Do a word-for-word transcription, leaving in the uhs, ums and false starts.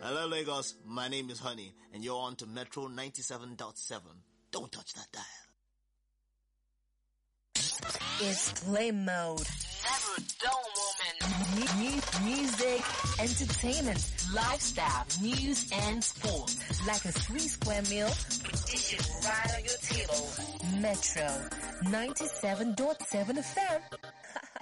Hello Lagos, my name is Honey, and you're on to Metro ninety-seven point seven. Don't touch that dial. It's play mode. Never a dull moment. Mu- music, entertainment, Lifestyle, news, and sports. like a three square meal. Dishes right on your table. Metro ninety-seven point seven F M.